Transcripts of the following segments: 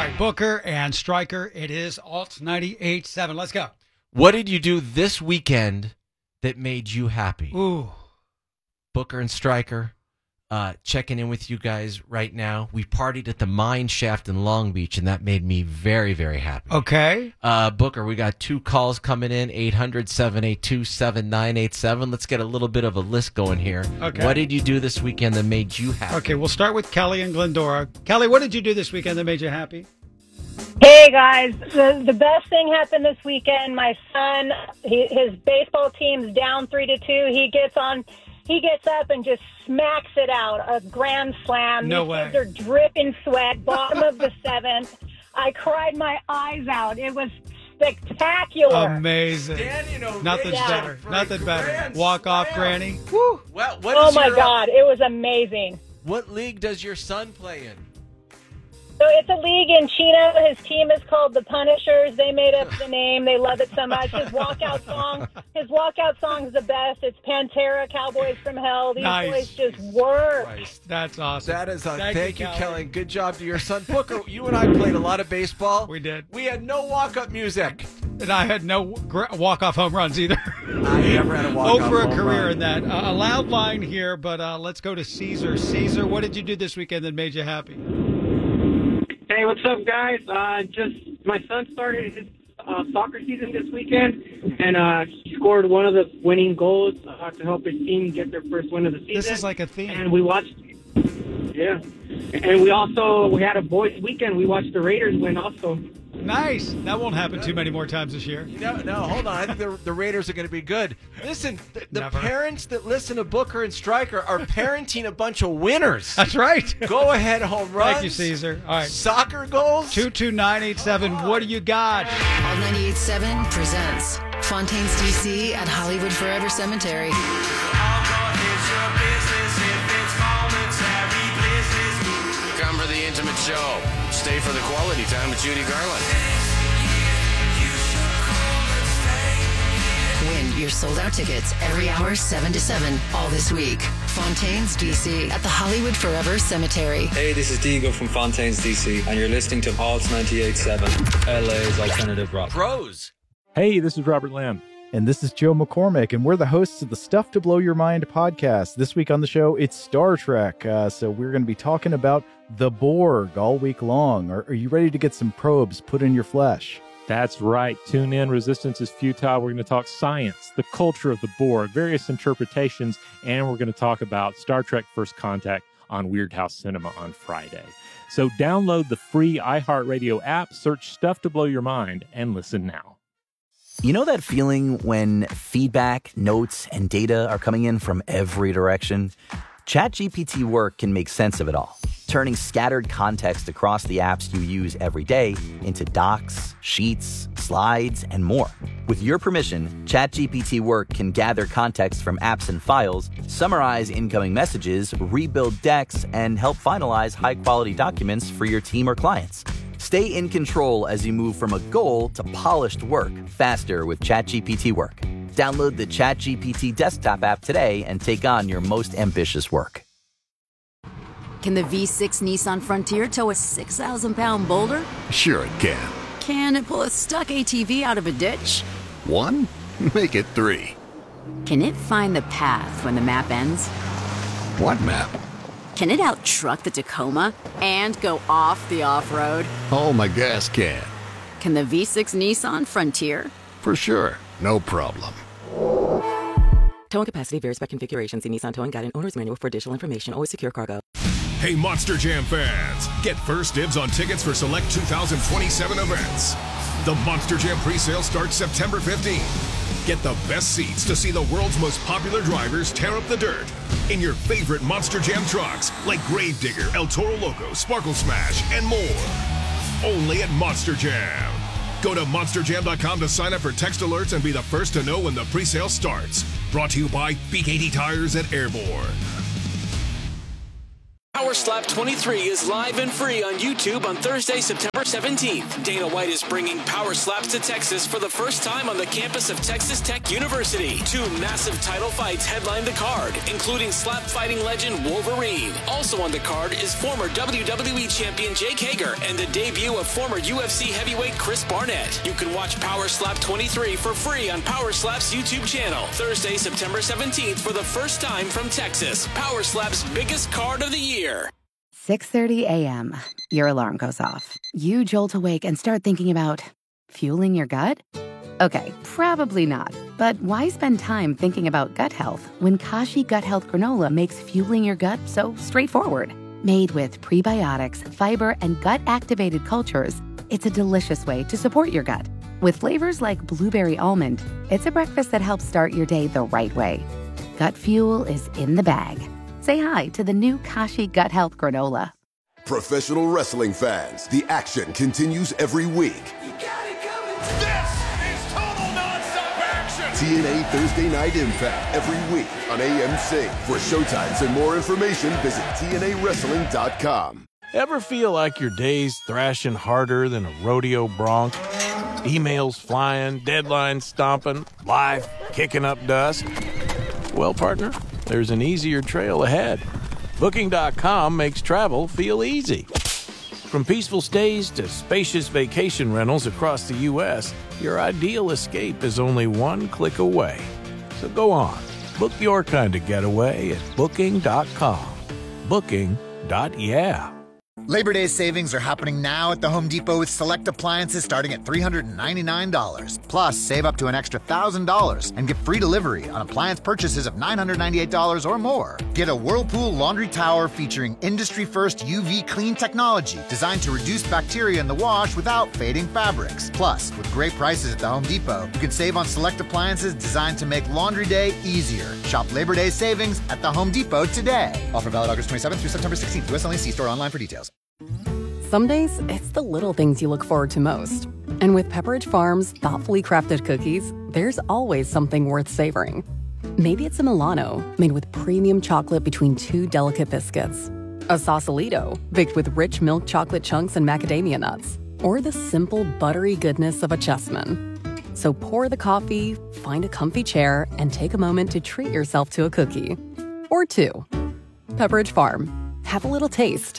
right, Booker and Stryker. It is Alt 98.7. Let's go. What did you do this weekend that made you happy? Ooh. Booker and Stryker, checking in with you guys right now. We partied at the Mine Shaft in Long Beach, and that made me very, very happy. Okay. Booker, we got 2 calls coming in, 800-782-7987. Let's get a little bit of a list going here. Okay. What did you do this weekend that made you happy? Okay, we'll start with Kelly and Glendora. Kelly, what did you do this weekend that made you happy? Hey guys, the best thing happened this weekend. My son, his baseball team's down 3-2. He gets up and just smacks it out, a grand slam. No These way. kids are dripping sweat. Bottom of the 7th. I cried my eyes out. It was spectacular. Amazing. Nothing's better. Nothing better. Walk off, Granny. Woo. Well, Oh my God, it was amazing. What league does your son play in? So it's a league in Chino. His team is called the Punishers. They made up the name. They love it so much. His walkout song is the best. It's Pantera, Cowboys from Hell. These Nice. boys just work. That's awesome. That is Thank you, Kelly. Good job to your son. Booker, you and I played a lot of baseball. We did. We had no walk-up music. And I had no walk-off home runs either. I never had a walk-off Over a home career run. in that. A loud line here, but let's go to Caesar. Caesar, what did you do this weekend that made you happy? Hey, what's up, guys? Just my son started his soccer season this weekend, and he scored one of the winning goals to help his team get their first win of the season. This is like a theme. And we watched, yeah. And we had a boys' weekend. We watched the Raiders win also. Nice. That won't happen too many more times this year. No, hold on. I think the Raiders are going to be good. Listen, the Never. parents that listen to Booker and Stryker are parenting a bunch of winners. That's right. Go ahead, home runs. Thank you, Caesar. All right. Soccer goals. 22987. What do you got? All 98.7 presents Fontaine's DC at Hollywood Forever Cemetery. Come for the intimate show. Stay for the quality time with Judy Garland. Win your sold-out tickets every hour 7 to 7 all this week. Fontaine's DC at the Hollywood Forever Cemetery. Hey, this is Diego from Fontaine's DC, and you're listening to Alt 98.7, LA's alternative rock. Pros. Hey, this is Robert Lamb. And this is Joe McCormick, and we're the hosts of the Stuff to Blow Your Mind podcast. This week on the show, it's Star Trek. So we're going to be talking about the Borg all week long. Are you ready to get some probes put in your flesh? That's right. Tune in. Resistance is Futile. We're going to talk science, the culture of the Borg, various interpretations, and we're going to talk about Star Trek First Contact on Weird House Cinema on Friday. So download the free iHeartRadio app, search Stuff to Blow Your Mind, and listen now. You know that feeling when feedback, notes, and data are coming in from every direction? ChatGPT Work can make sense of it all, turning scattered context across the apps you use every day into docs, sheets, slides, and more. With your permission, ChatGPT Work can gather context from apps and files, summarize incoming messages, rebuild decks, and help finalize high-quality documents for your team or clients. Stay in control as you move from a goal to polished work faster with ChatGPT Work. Download the ChatGPT desktop app today and take on your most ambitious work. Can the V6 Nissan Frontier tow a 6,000-pound boulder? Sure it can. Can it pull a stuck ATV out of a ditch? 1? Make it 3. Can it find the path when the map ends? What map? Can it out-truck the Tacoma and go off the off-road? Oh, my gas can. Can the V6 Nissan Frontier? For sure. No problem. Towing capacity varies by configuration. See Nissan Towing Guide and Owner's Manual for additional information. Always secure cargo. Hey, Monster Jam fans. Get first dibs on tickets for select 2027 events. The Monster Jam presale starts September 15th. Get the best seats to see the world's most popular drivers tear up the dirt in your favorite Monster Jam trucks like Gravedigger, El Toro Loco, Sparkle Smash, and more. Only at Monster Jam. Go to monsterjam.com to sign up for text alerts and be the first to know when the presale starts. Brought to you by BKT Tires at Airborne. Power Slap 23 is live and free on YouTube on Thursday, September 17th. Dana White is bringing Power Slaps to Texas for the first time on the campus of Texas Tech University. 2 massive title fights headline the card, including slap fighting legend Wolverine. Also on the card is former WWE champion Jake Hager and the debut of former UFC heavyweight Chris Barnett. You can watch Power Slap 23 for free on Power Slap's YouTube channel. Thursday, September 17th for the first time from Texas. Power Slap's biggest card of the year. 6:30 a.m. Your alarm goes off. You jolt awake and start thinking about fueling your gut? Okay, probably not. But why spend time thinking about gut health when Kashi Gut Health Granola makes fueling your gut so straightforward? Made with prebiotics, fiber, and gut-activated cultures, it's a delicious way to support your gut. With flavors like blueberry almond, it's a breakfast that helps start your day the right way. Gut fuel is in the bag. Say hi to the new Kashi Gut Health Granola. Professional wrestling fans, the action continues every week. This is total nonstop action. TNA Thursday Night Impact every week on AMC. For showtimes and more information, visit TNAWrestling.com. Ever feel like your day's thrashing harder than a rodeo bronc? Emails flying, deadlines stomping, life kicking up dust? Well, partner, there's an easier trail ahead. Booking.com makes travel feel easy. From peaceful stays to spacious vacation rentals across the U.S., your ideal escape is only one click away. So go on, book your kind of getaway at Booking.com. Booking.yeah. Labor Day savings are happening now at the Home Depot with select appliances starting at $399. Plus, save up to an extra $1,000 and get free delivery on appliance purchases of $998 or more. Get a Whirlpool laundry tower featuring industry-first UV clean technology designed to reduce bacteria in the wash without fading fabrics. Plus, with great prices at the Home Depot, you can save on select appliances designed to make laundry day easier. Shop Labor Day savings at the Home Depot today. Offer valid August 27th through September 16th. US only. See store online for details. Some days, it's the little things you look forward to most. And with Pepperidge Farm's thoughtfully crafted cookies, there's always something worth savoring. Maybe it's a Milano, made with premium chocolate between 2 delicate biscuits. A Sausalito, baked with rich milk chocolate chunks and macadamia nuts. Or the simple, buttery goodness of a Chessman. So pour the coffee, find a comfy chair, and take a moment to treat yourself to a cookie. Or 2. Pepperidge Farm. Have a little taste.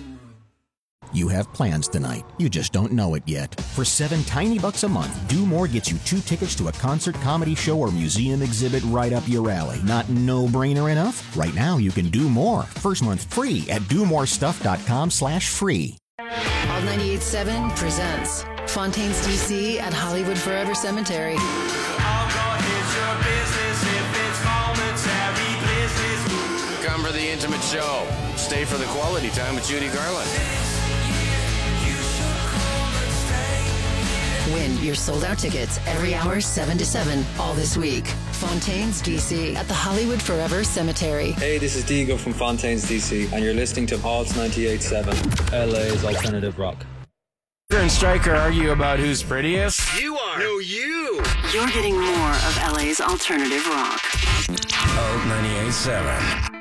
You have plans tonight. You just don't know it yet. For $7 tiny a month, Do More gets you 2 tickets to a concert, comedy show, or museum exhibit right up your alley. Not no-brainer enough? Right now, you can do more. First month free at domorestuff.com/free. All 98.7 presents Fontaine's DC at Hollywood Forever Cemetery. Come for the intimate show. Stay for the quality time with Judy Garland. Win your sold-out tickets every hour 7 to 7 all this week. Fontaine's DC at the Hollywood Forever Cemetery. Hey, this is Diego from Fontaine's DC, and you're listening to Alt 98.7, LA's alternative rock. Booker and Stryker argue about who's prettiest. You are. No, you. You're getting more of LA's alternative rock. Alt 98.7.